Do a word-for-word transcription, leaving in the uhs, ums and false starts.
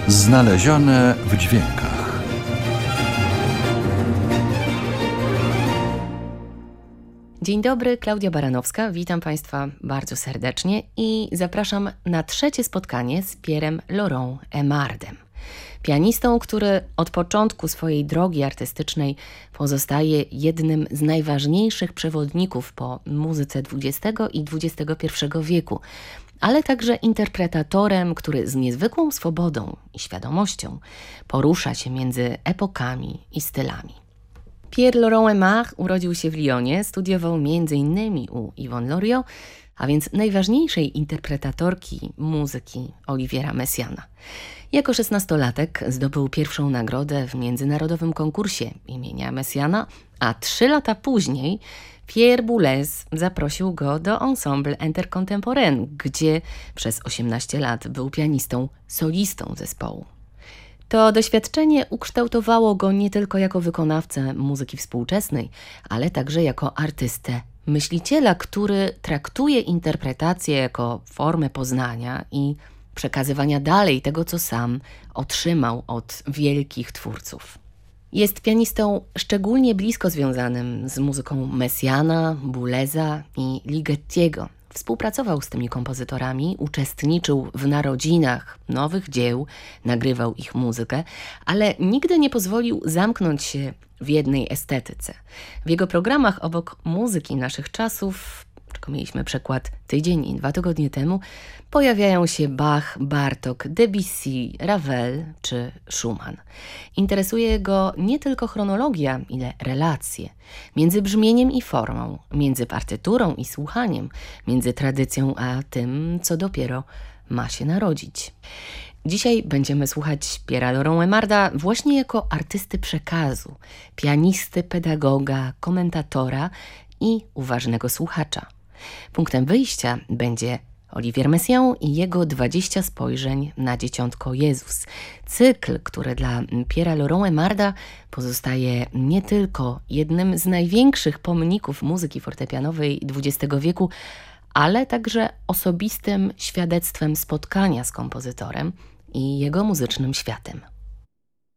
Znalezione w dźwiękach. Dzień dobry, Klaudia Baranowska. Witam Państwa bardzo serdecznie i zapraszam na trzecie spotkanie z Pierrem Laurent Aimardem. Pianistą, który od początku swojej drogi artystycznej pozostaje jednym z najważniejszych przewodników po muzyce dwudziestego i dwudziestego pierwszego wieku, ale także interpretatorem, który z niezwykłą swobodą i świadomością porusza się między epokami i stylami. Pierre Laurent Aimard urodził się w Lyonie, studiował między innymi u Yvonne Loriot, a więc najważniejszej interpretatorki muzyki Oliviera Messiaena. Jako szesnastolatek zdobył pierwszą nagrodę w międzynarodowym konkursie imienia Messiaena, a trzy lata później Pierre Boulez zaprosił go do Ensemble Intercontemporain, gdzie przez osiemnaście lat był pianistą solistą zespołu. To doświadczenie ukształtowało go nie tylko jako wykonawcę muzyki współczesnej, ale także jako artystę, myśliciela, który traktuje interpretację jako formę poznania i przekazywania dalej tego, co sam otrzymał od wielkich twórców. Jest pianistą szczególnie blisko związanym z muzyką Messiaena, Bouleza i Ligetiego. Współpracował z tymi kompozytorami, uczestniczył w narodzinach nowych dzieł, nagrywał ich muzykę, ale nigdy nie pozwolił zamknąć się w jednej estetyce. W jego programach obok muzyki naszych czasów, czego mieliśmy przykład tydzień i dwa tygodnie temu, pojawiają się Bach, Bartók, Debussy, Ravel czy Schumann. Interesuje go nie tylko chronologia, ile relacje między brzmieniem i formą, między partyturą i słuchaniem, między tradycją a tym, co dopiero ma się narodzić. Dzisiaj będziemy słuchać Pierre'a Laurent Aimarda właśnie jako artysty przekazu, pianisty, pedagoga, komentatora i uważnego słuchacza. Punktem wyjścia będzie Olivier Messiaen i jego dwadzieścia spojrzeń na Dzieciątko Jezus. Cykl, który dla Pierre'a Laurent Aimarda pozostaje nie tylko jednym z największych pomników muzyki fortepianowej dwudziestego wieku, ale także osobistym świadectwem spotkania z kompozytorem i jego muzycznym światem.